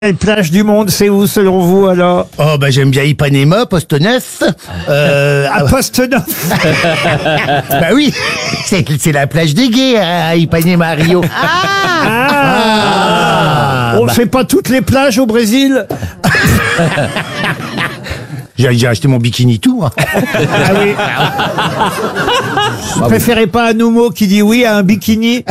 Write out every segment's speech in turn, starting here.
Quelle plage du monde c'est où selon vous alors? Oh bah j'aime bien Ipanema, Poste Neuf. À Poste-Neuf. Bah oui, c'est la plage des gays à Ipanema à Rio. On fait pas toutes les plages au Brésil? J'ai acheté mon bikini tout. Hein. Ah oui. Vous préférez pas un homo qui dit oui à un bikini?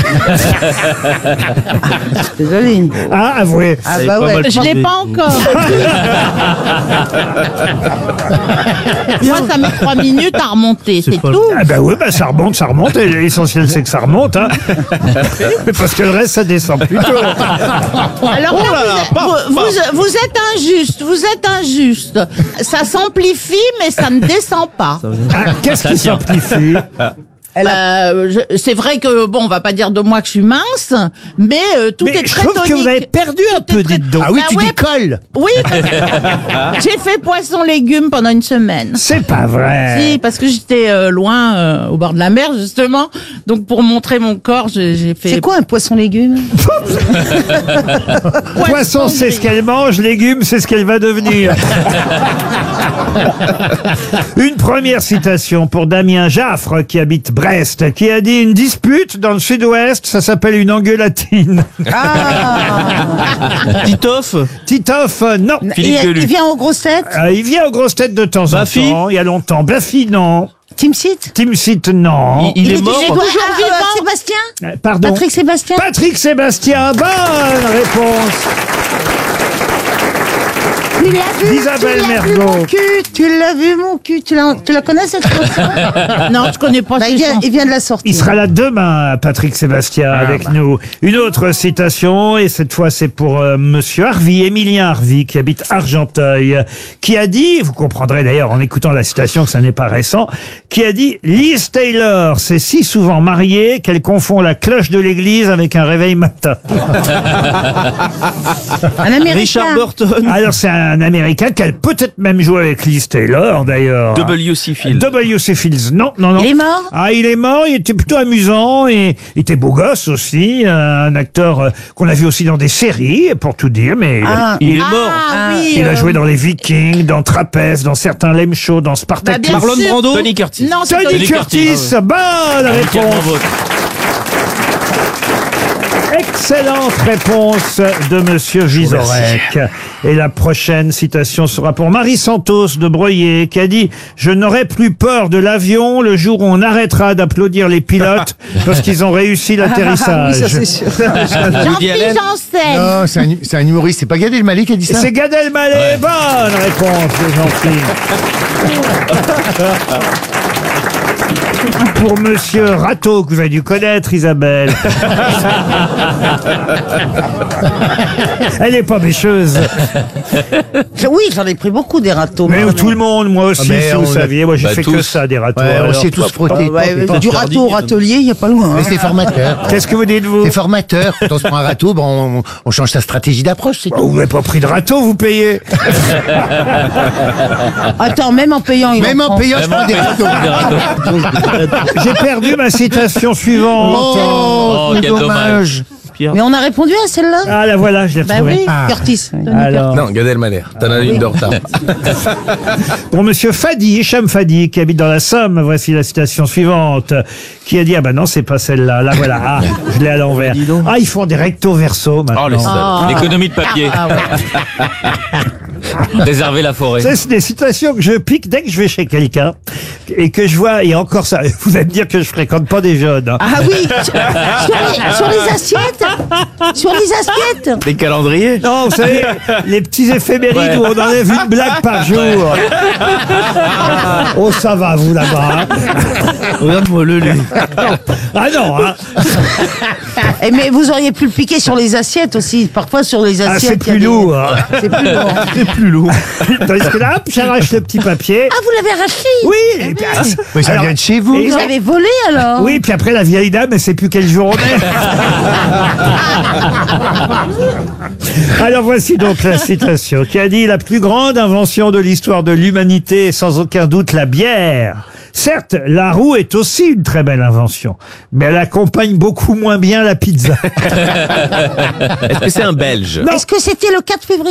C'est joli. Ah, avouez. Ah bah ouais. Je l'ai pas encore. Moi, ça met 3 minutes à remonter, c'est tout. Ah bah oui, bah ça remonte. Et l'essentiel c'est que ça remonte, hein. Parce que le reste ça descend plutôt. Alors là, vous êtes injuste. Ça s'amplifie, mais ça ne descend pas. Ah, qu'est-ce qui s'amplifie? C'est vrai que, bon, on va pas dire de moi que je suis mince, mais tout Mais est je très trouve tonique. que vous avez perdu un peu, dites donc. Ah oui, Ah tu ouais. décolles. Oui, j'ai fait poisson-légumes pendant une semaine. C'est pas vrai. Si, parce que j'étais loin, au bord de la mer, justement. Donc, pour montrer mon corps, j'ai fait... C'est quoi un poisson-légume? Poisson, c'est ce qu'elle mange, légumes, c'est ce qu'elle va devenir. Une première citation pour Damien Jaffre, qui habite Brest, qui a dit une dispute dans le sud-ouest, ça s'appelle une engueulatine. Titoff. Titoff, non. Il vient aux grosses têtes? Il vient aux grosses têtes de temps en Baffy temps, il y a longtemps. Baffy, non. Timsit? Timsit, non. Il est mort. Sébastien? Pardon. Patrick Sébastien? Patrick Sébastien, bonne réponse. Tu l'as vu? Isabelle Tu l'as vu, Mergo. mon cul? Tu l'as vu, mon cul? Tu la connais, cette chanson? Non, je connais pas Bah, ces il chansons. vient de la sortir. Il sera là demain, Patrick Sébastien, avec nous. Une autre citation, et cette fois c'est pour Monsieur Harvey, Émilien Harvey, qui habite Argenteuil, qui a dit, vous comprendrez d'ailleurs en écoutant la citation que ça n'est pas récent, qui a dit « Liz Taylor s'est si souvent mariée qu'elle confond la cloche de l'église avec un réveil matin. Un Américain. Richard Burton. » Alors c'est un Américain qui a peut-être même joué avec Liz Taylor d'ailleurs. W.C. Fields. W.C. Fields, non. Il est mort? Ah, il est mort, il était plutôt amusant et il était beau gosse aussi, un acteur qu'on a vu aussi dans des séries, pour tout dire, mais Il est mort. Ah oui. il a joué dans les Vikings, dans Trapèze, dans certains Lame Show, dans Spartacus. Bah, bien Marlon sûr. Brando. Tony Curtis. Non, c'est Tony Curtis, bonne réponse. Excellente réponse de Monsieur Vizorek. Et la prochaine citation sera pour Marie Santos de Breuillé, qui a dit « Je n'aurai plus peur de l'avion le jour où on arrêtera d'applaudir les pilotes parce qu'ils ont réussi l'atterrissage. » Oui, ça c'est sûr. Jean-Philippe Janssen. Non, c'est un humoriste, c'est pas Gad Elmaleh qui a dit ça. C'est Gad Elmaleh. Bonne réponse de Jean-Philippe. Pour Monsieur Rateau, que vous avez dû connaître, Isabelle. Elle n'est pas mécheuse. Oui, j'en ai pris beaucoup des râteaux. Mais moi, tout le monde, moi aussi, mais si vous on a- saviez. Moi, j'ai Bah, fait tous. que ça, des râteaux. Ouais, on alors. s'est tous frottés. du râteau au râtelier, il n'y a pas loin. Mais Hein. c'est formateur. Qu'est-ce que vous dites, vous? C'est formateur. Quand on se prend un râteau, ben, on change sa stratégie d'approche, c'est tout. Vous n'avez pas pris de râteau, vous payez. Attends, même en payant, il Même en en prend. payant, je prends des râteaux. J'ai perdu ma citation suivante. Oh, quel c'est dommage. Mais on a répondu à celle-là? Ah, la voilà, je l'ai Bah retrouvée. oui, Curtis. Alors, Non, Gad Elmaleh. T'en as une de retard. pour Monsieur Fadi, Hicham Fadi, qui habite dans la Somme, voici la citation suivante, qui a dit, ah bah non, c'est pas celle-là. Là, voilà. Ah, je l'ai à l'envers. Ah, ils font des recto verso maintenant. Oh, les salauds. L'économie de papier. Réserver la forêt. Ça, c'est des citations que je pique dès que je vais chez quelqu'un et que je vois, et encore ça, vous allez me dire que je fréquente pas des jeunes. Hein. Ah oui, sur les assiettes. Sur les assiettes. Des calendriers. Non, vous savez, les petits éphémérides où on enlève une blague par jour. Oh, ça va, vous, là-bas. Hein. Regarde-moi le lait. Ah non, hein. Eh, mais vous auriez pu le piquer sur les assiettes aussi. Parfois, sur les Ah, assiettes. c'est il y a plus des- lourd. Hein. C'est plus lourd. C'est plus lourd. Tandis que là, hop, j'arrache le petit papier. Ah, vous l'avez arraché? Oui, et puis, Mais ça alors, vient de chez vous. et- Vous avez volé alors? oui, puis après la vieille dame, elle sait plus quel jour on est. Alors voici donc la citation qui a dit « La plus grande invention de l'histoire de l'humanité est sans aucun doute la bière. Certes, la roue est aussi une très belle invention, mais elle accompagne beaucoup moins bien la pizza. » pizza. Est-ce que c'est un Belge? Non. Est-ce que c'était le 4 février?